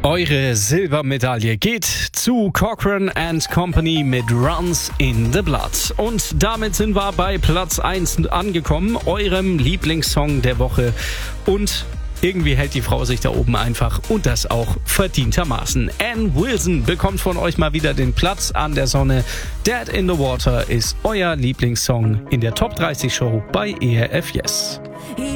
Eure Silbermedaille geht zu Cochrane & Company mit Runs in the Blood. Und damit sind wir bei Platz 1 angekommen, eurem Lieblingssong der Woche. Und irgendwie hält die Frau sich da oben einfach und das auch verdientermaßen. Ann Wilson bekommt von euch mal wieder den Platz an der Sonne. Dead in the Water ist euer Lieblingssong in der Top 30 Show bei ERF Yes.